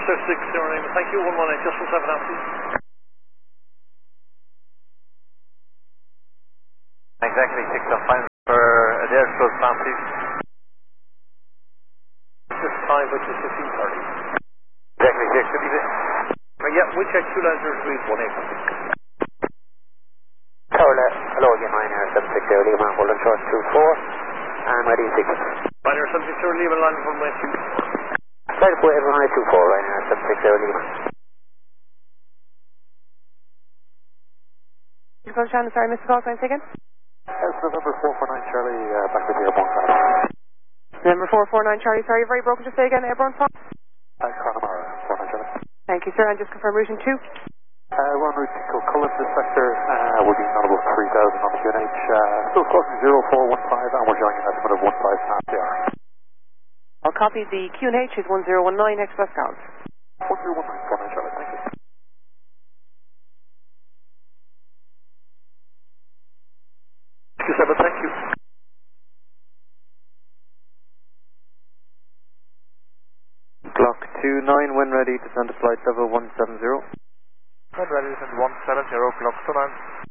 760 thank you, 118, just 17 now, please. Exactly 6 of 5 for Adair close down, please. This time, which is 1530. Exactly 6, should be there. Yeah, we check 2 lasers, please, 18. Tower, hello again, Ryanair 760 Lima, holding short 24, and ready 6. Ryanair 760 Lima, line from 2. Flight for everyone 24, Ryanair 760 Lima. Shannon, sorry, Mr. Call, can I say again? That's November 449 Charlie, back with the airborne car. Number 449 Charlie, sorry, very broken, just say again, airborne phone. Connemara, 49 Charlie. Thank you, sir, and just confirm routing 2. We're en route to Kilcullen, this sector, we'll be notable 3000 on the QNH, still crossing 0415, and we're joining an estimate of 15 past the hour. I'll copy the QNH is 1019 Express Grounds. 1019, 49 Charlie, thank you. Thank you. Clock 29, when ready, descend to flight level 170. When ready, descend 170, clock 29.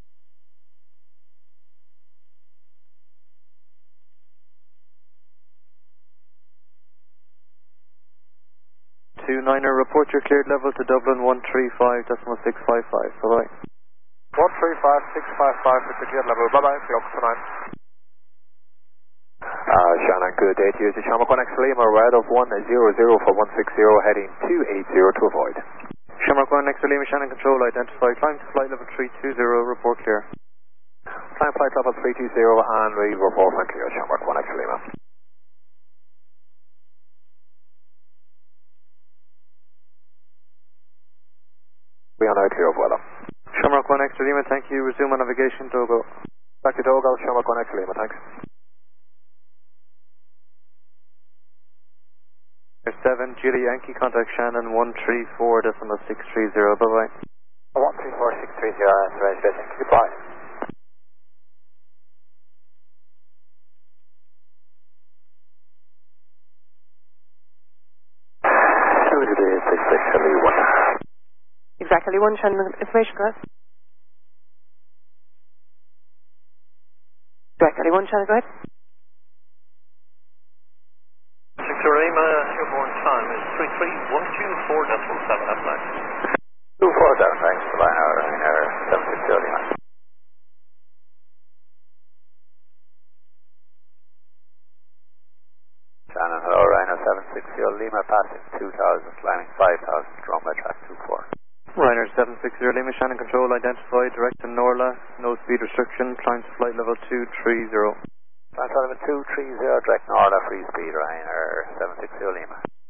29er, report your cleared level to Dublin 135.655. Bye-bye. 135.655 with the cleared level. Bye-bye, clock 29. Shannon, good day to you. It's Shamrock 1 X Lima, red of 100 for 160, heading 280 to avoid. Shamrock 1 X Lima, Shannon Control, identify, climb to flight level 320, report clear. Climb flight level 320 and we report when clear, Shamrock 1 X Lima. We are now clear of weather. Shamrock 1 X Lima, thank you. Resume on navigation, Dogo. Back to Dogo, Shamrock 1 X Lima, thanks. 7, Julie Yankee, contact Shannon 134.630, bye-bye. 134.630, that's right, thank you, goodbye. Exactly 1, Shannon, information, correct? Exactly 1, Shannon, go ahead. 6 Lima, airborne time is 33124.7, that's nice. 247, thanks, Ryanair 760 Lima. Shannon, hello, Ryanair 760 Lima, passing 2000, climbing 5000, drawn by track 24. Ryanair 760 Lima, Shannon Control, identify, direct to Norla, no speed restriction, climb to flight level 230. Flight level 230, direct Norla, free speed, Ryanair 760 Lima.